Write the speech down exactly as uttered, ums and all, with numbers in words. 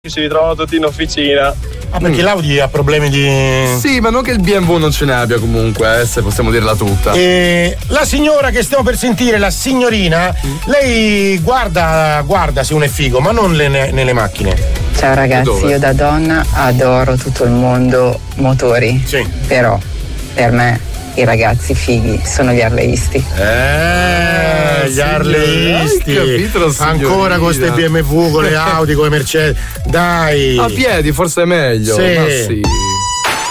Si ritrovano tutti in officina. Ah, perché mm. l'Audi ha problemi di. Sì, ma non che il B M W non ce ne abbia comunque, eh, se possiamo dirla tutta. E la signora che stiamo per sentire, la signorina, mm. lei guarda, guarda se uno è figo, ma non le, nelle macchine. Ciao ragazzi, io da donna adoro tutto il mondo motori. Sì. Però per me i ragazzi fighi sono gli arleisti. Eh, gli arleisti. Capito, ancora con queste B M W, con le Audi, con le Mercedes. Dai. A piedi forse è meglio. Sì. Ma sì.